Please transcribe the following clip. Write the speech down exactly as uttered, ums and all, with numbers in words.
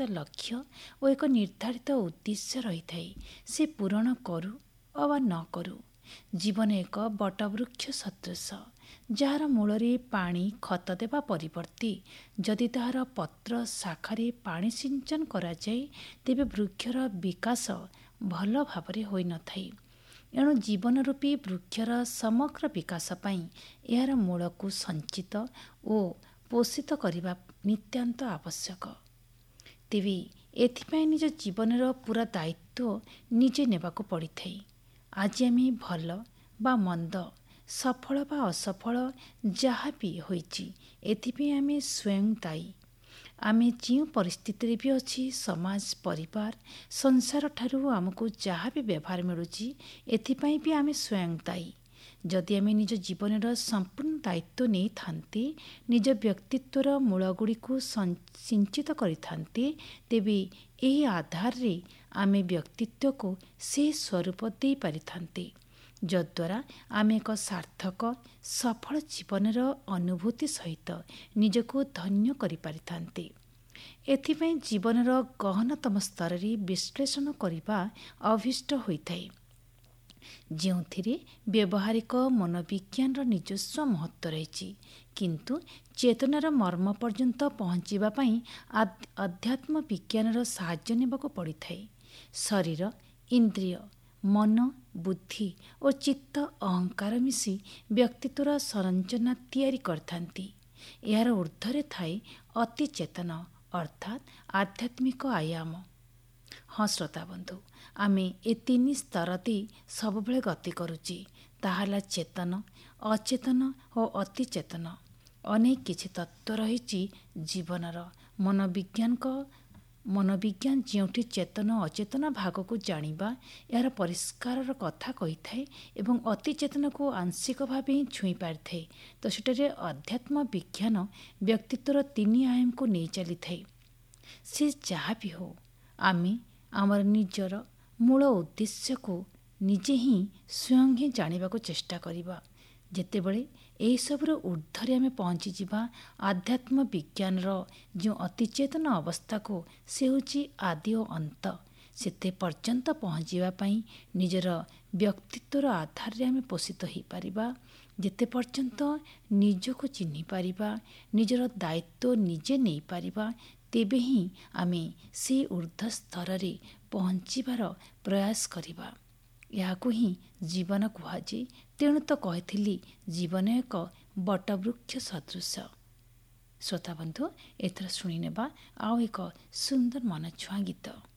ନିଶ୍ଚିତ ଲକ୍ଷ୍ୟ ଓ ଏକ ନିର୍ଦ୍ଧାରିତ ଉଦ୍ଦେଶ୍ୟ ରହିଥାଏ। ସେ ପୂରଣ କରୁ ଅବା ନ କରୁ। ଜୀବନ ଏକ ବଟବୃକ୍ଷ ସଦୃଶ, ଯାହାର ମୂଳରେ ପାଣି ଖତ ଦେବା ପରିବର୍ତ୍ତେ ଯଦି ତାହାର ପତ୍ର ଶାଖାରେ ପାଣି ସିଞ୍ଚନ କରାଯାଏ, ତେବେ ବୃକ୍ଷର ବିକାଶ ଭଲ ଭାବରେ ହୋଇନଥାଏ। ଏଣୁ ଜୀବନ ରୂପୀ ବୃକ୍ଷର ସମଗ୍ର ବିକାଶ ପାଇଁ ଏହାର ମୂଳକୁ ସଞ୍ଚିତ ଓ ପୋଷିତ କରିବା ନିତାନ୍ତ ଆବଶ୍ୟକ। ତେବେ ଏଥିପାଇଁ ନିଜ ଜୀବନର ପୂରା ଦାୟିତ୍ୱ ନିଜେ ନେବାକୁ ପଡ଼ିଥାଏ। ଆଜି ଆମେ ଭଲ ବା ମନ୍ଦ, ସଫଳ ବା ଅସଫଳ ଯାହା ବି ହୋଇଛି, ଏଥିପାଇଁ ଆମେ ସ୍ୱୟଂ ଦାୟୀ। ଆମେ ଯେଉଁ ପରିସ୍ଥିତିରେ ବି ଅଛି, ସମାଜ, ପରିବାର, ସଂସାରଠାରୁ ଆମକୁ ଯାହା ବି ବ୍ୟବହାର ମିଳୁଛି, ଏଥିପାଇଁ ବି ଆମେ ସ୍ୱୟଂ ଦାୟୀ। ଯଦି ଆମେ ନିଜ ଜୀବନର ସମ୍ପୂର୍ଣ୍ଣ ଦାୟିତ୍ୱ ନେଇଥାନ୍ତେ, ନିଜ ବ୍ୟକ୍ତିତ୍ୱର ମୂଳଗୁଡ଼ିକୁ ସିଞ୍ଚିତ କରିଥାନ୍ତେ, ତେବେ ଏହି ଆଧାରରେ ଆମେ ବ୍ୟକ୍ତିତ୍ୱକୁ ସେ ସ୍ୱରୂପ ଦେଇପାରିଥାନ୍ତେ, ଯଦ୍ୱାରା ଆମେ ଏକ ସାର୍ଥକ ସଫଳ ଜୀବନର ଅନୁଭୂତି ସହିତ ନିଜକୁ ଧନ୍ୟ କରିପାରିଥାନ୍ତେ। ଏଥିପାଇଁ ଜୀବନର ଗହନତମ ସ୍ତରରେ ବିଶ୍ଳେଷଣ କରିବା ଅଭୀଷ୍ଟ ହୋଇଥାଏ, ଯେଉଁଥିରେ ବ୍ୟବହାରିକ ମନୋବିଜ୍ଞାନର ନିଜସ୍ୱ ମହତ୍ତ୍ୱ ରହିଛି। କିନ୍ତୁ ଚେତନାର ମର୍ମ ପର୍ଯ୍ୟନ୍ତ ପହଞ୍ଚିବା ପାଇଁ ଅଧ୍ୟାତ୍ମ ବିଜ୍ଞାନର ସାହାଯ୍ୟ ନେବାକୁ ପଡ଼ିଥାଏ। ଶରୀର, ଇନ୍ଦ୍ରିୟ, ମନ, ବୁଦ୍ଧି ଓ ଚିତ୍ତ ଅହଙ୍କାର ମିଶି ବ୍ୟକ୍ତିତ୍ୱର ସଂରଚନା ତିଆରି କରିଥାନ୍ତି। ଏହାର ଊର୍ଦ୍ଧ୍ୱରେ ଥାଏ ଅତି ଚେତନ ଅର୍ଥାତ୍ ଆଧ୍ୟାତ୍ମିକ ଆୟାମ। ହଁ ଶ୍ରୋତାବନ୍ଧୁ, ଆମେ ଏ ତିନି ସ୍ତର ଦେଇ ସବୁବେଳେ ଗତି କରୁଛେ। ତାହା ହେଲା ଚେତନ, ଅଚେତନ ଓ ଅତି ଚେତନ। ଅନେକ କିଛି ତତ୍ତ୍ୱ ରହିଛି ଜୀବନର। ମନୋବିଜ୍ଞାନକ ମନୋବିଜ୍ଞାନ ଯେଉଁଠି ଚେତନ ଅଚେତନ ଭାଗକୁ ଜାଣିବା, ଏହାର ପରିଷ୍କାରର କଥା କହିଥାଏ ଏବଂ ଅତି ଚେତନକୁ ଆଂଶିକ ଭାବେ ହିଁ ଛୁଇଁ ପାରିଥାଏ, ତ ସେଠାରେ ଅଧ୍ୟାତ୍ମ ବିଜ୍ଞାନ ବ୍ୟକ୍ତିତ୍ୱର ତିନି ଆୟାମକୁ ନେଇ ଚାଲିଥାଏ। ସେ ଯାହା ବି ହେଉ, ଆମେ ଆମର ନିଜର ମୂଳ ଉଦ୍ଦେଶ୍ୟକୁ ନିଜେ ହିଁ ସ୍ୱୟଂ ହିଁ ଜାଣିବାକୁ ଚେଷ୍ଟା କରିବା। ଯେତେବେଳେ ଏହିସବୁର ଊର୍ଦ୍ଧ୍ୱରେ ଆମେ ପହଞ୍ଚିଯିବା, ଆଧ୍ୟାତ୍ମ ବିଜ୍ଞାନର ଯେଉଁ ଅତିଚେତନ ଅବସ୍ଥାକୁ, ସେ ହେଉଛି ଆଦି ଓ ଅନ୍ତ, ସେତେ ପର୍ଯ୍ୟନ୍ତ ପହଞ୍ଚିବା ପାଇଁ ନିଜର ବ୍ୟକ୍ତିତ୍ୱର ଆଧାରରେ ଆମେ ପୋଷିତ ହୋଇପାରିବା। ଯେତେ ପର୍ଯ୍ୟନ୍ତ ନିଜକୁ ଚିହ୍ନିପାରିବା, ନିଜର ଦାୟିତ୍ୱ ନିଜେ ନେଇପାରିବା, ତେବେ ହିଁ ଆମେ ସେ ଊର୍ଦ୍ଧ୍ୱ ସ୍ତରରେ ପହଞ୍ଚିବାର ପ୍ରୟାସ କରିବା। ଏହାକୁ ହିଁ ଜୀବନ କୁହାଯାଏ। ତେଣୁ ତ କହିଥିଲି, ଜୀବନ ଏକ ବଟବୃକ୍ଷ ସଦୃଶ। ଶ୍ରୋତାବନ୍ଧୁ, ଏଥର ଶୁଣିନେବା ଆଉ ଏକ ସୁନ୍ଦର ମନଛୁଆଁ ଗୀତ।